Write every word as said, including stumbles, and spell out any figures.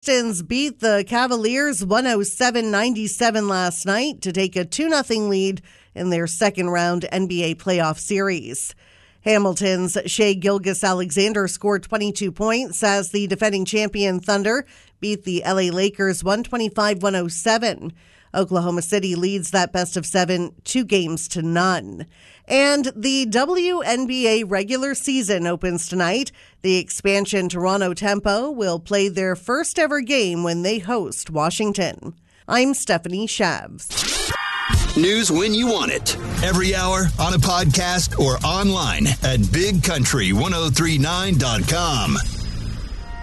Pistons beat the Cavaliers one oh seven ninety-seven last night to take a two nothing lead in their second round N B A playoff series. Hamilton's Shai Gilgeous-Alexander scored twenty-two points as the defending champion Thunder beat the L A Lakers one twenty-five to one oh seven. Oklahoma City leads that best of seven, two games to none. And the W N B A regular season opens tonight. The expansion Toronto Tempo will play their first ever game when they host Washington. I'm Stephanie Shavs. News when you want it. Every hour on a podcast or online at big country ten thirty-nine dot com.